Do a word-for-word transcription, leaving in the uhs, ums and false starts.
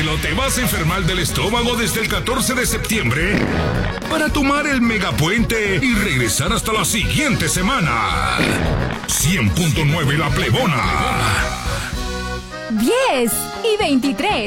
tranquilo, te vas a enfermar del estómago desde el catorce de septiembre para tomar el megapuente y regresar hasta la siguiente semana. cien punto nueve La Plebona. diez y veintitrés.